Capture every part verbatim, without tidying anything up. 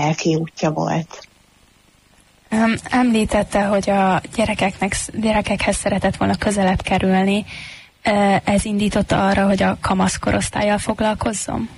lelki útja volt. Említette, hogy a gyerekeknek, gyerekekhez szeretett volna közelebb kerülni. Ez indította arra, hogy a kamaszkorosztállyal foglalkozzon?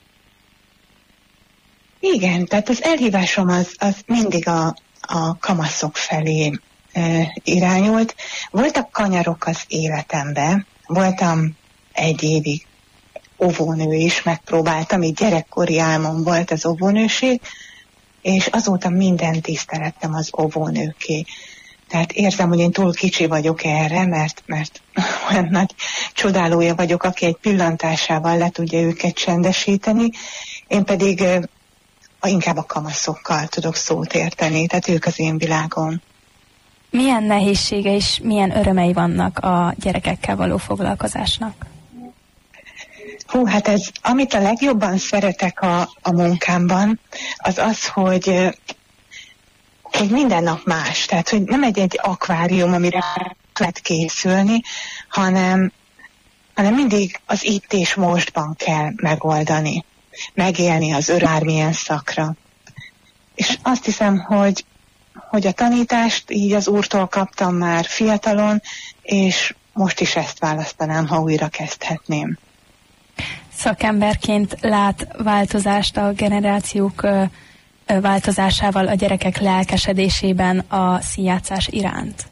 Igen, tehát az elhívásom az, az mindig a, a kamaszok felé e, irányult. Voltak kanyarok az életemben, voltam egy évig óvónő is, megpróbáltam, így gyerekkori álmom volt az óvónőség, és azóta minden tisztelettem az óvónőké. Tehát érzem, hogy én túl kicsi vagyok erre, mert, mert olyan nagy csodálója vagyok, aki egy pillantásával le tudja őket csendesíteni, én pedig inkább a kamaszokkal tudok szót érteni, tehát ők az én világom. Milyen nehézsége és milyen örömei vannak a gyerekekkel való foglalkozásnak? Hú, hát ez, amit a legjobban szeretek a, a munkámban, az az, hogy, hogy minden nap más. Tehát, hogy nem egy, egy akvárium, amire lehet készülni, hanem, hanem mindig az itt és mostban kell megoldani. Megélni az örármilyen szakra. És azt hiszem, hogy, hogy a tanítást így az Úrtól kaptam már fiatalon, és most is ezt választanám, ha újra kezdhetném. Szakemberként lát változást a generációk változásával a gyerekek lelkesedésében a színjátszás iránt?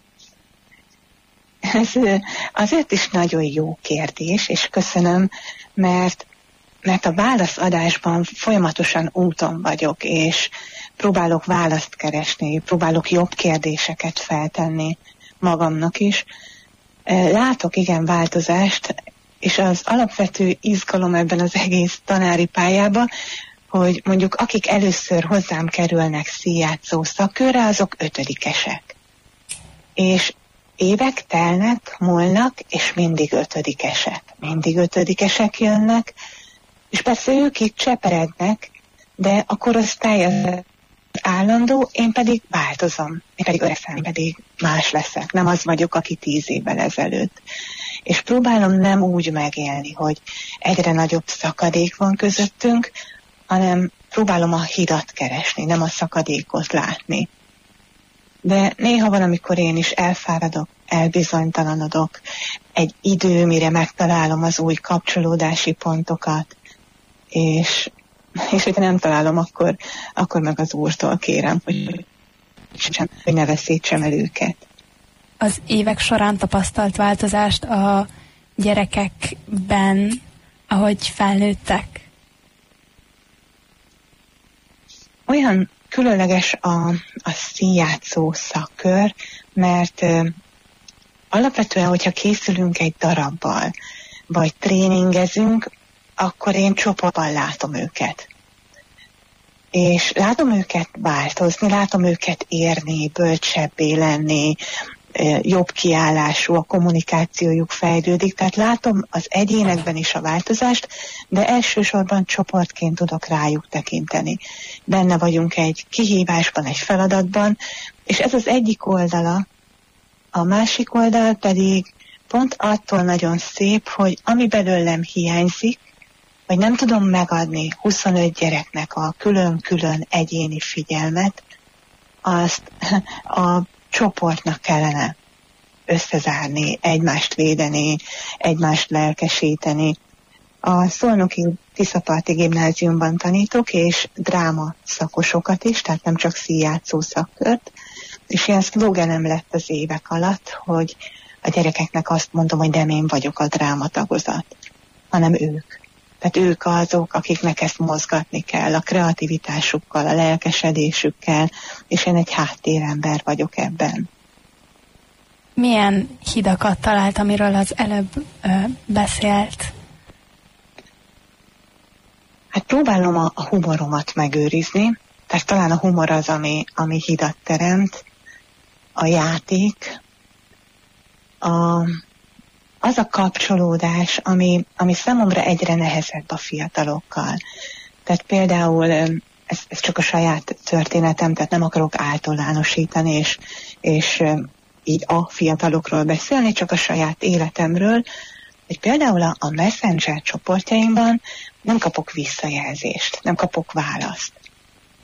Ez azért is nagyon jó kérdés, és köszönöm, mert mert a válaszadásban folyamatosan úton vagyok, és próbálok választ keresni, próbálok jobb kérdéseket feltenni magamnak is. Látok igen változást, és az alapvető izgalom ebben az egész tanári pályában, hogy mondjuk akik először hozzám kerülnek színjátszó szakkörre, azok ötödikesek. És évek telnek, múlnak, és mindig ötödikesek. Mindig ötödikesek jönnek, és persze ők itt cseperednek, de a korosztály az állandó, én pedig változom. Én pedig öregszem, én pedig más leszek. Nem az vagyok, aki tíz évvel ezelőtt. És próbálom nem úgy megélni, hogy egyre nagyobb szakadék van közöttünk, hanem próbálom a hidat keresni, nem a szakadékot látni. De néha van, amikor én is elfáradok, elbizonytalanodok, egy idő, mire megtalálom az új kapcsolódási pontokat, és, és hogyha nem találom, akkor, akkor meg az Úrtól kérem, hogy, hogy ne veszítsem el őket. Az évek során tapasztalt változást a gyerekekben, ahogy felnőttek? Olyan különleges a, a színjátszó szakkör, mert ö, alapvetően, hogyha készülünk egy darabbal, vagy tréningezünk, akkor én csoportban látom őket. És látom őket változni, látom őket érni, bölcsebbé lenni, jobb kiállású, a kommunikációjuk fejlődik, tehát látom az egyénekben is a változást, de elsősorban csoportként tudok rájuk tekinteni. Benne vagyunk egy kihívásban, egy feladatban, és ez az egyik oldala, a másik oldal pedig pont attól nagyon szép, hogy ami belőlem hiányzik, vagy nem tudom megadni huszonöt gyereknek a külön-külön egyéni figyelmet, azt a csoportnak kellene összezárni, egymást védeni, egymást lelkesíteni. A Szolnoki Tiszaparti Gimnáziumban tanítok, és dráma szakosokat is, tehát nem csak színjátszó szakkört, és ilyen szlógenem lett az évek alatt, hogy a gyerekeknek azt mondom, hogy nem én vagyok a drámatagozat, hanem ők. Tehát ők azok, akiknek ezt mozgatni kell, a kreativitásukkal, a lelkesedésükkel, és én egy háttérember vagyok ebben. Milyen hidakat talált, amiről az előbb ö, beszélt? Hát próbálom a, a humoromat megőrizni, tehát talán a humor az, ami, ami hidat teremt, a játék, a... az a kapcsolódás, ami, ami számomra egyre nehezebb a fiatalokkal. Tehát például, ez, ez csak a saját történetem, tehát nem akarok általánosítani, és, és így a fiatalokról beszélni, csak a saját életemről, hogy például a, a Messenger csoportjaimban nem kapok visszajelzést, nem kapok választ.